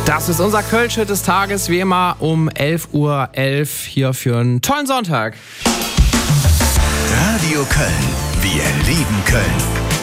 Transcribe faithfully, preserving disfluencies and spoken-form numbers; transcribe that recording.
Das ist unser Kölsch-Hit des Tages, wie immer um elf Uhr elf hier für einen tollen Sonntag. Radio Köln. Wir lieben Köln.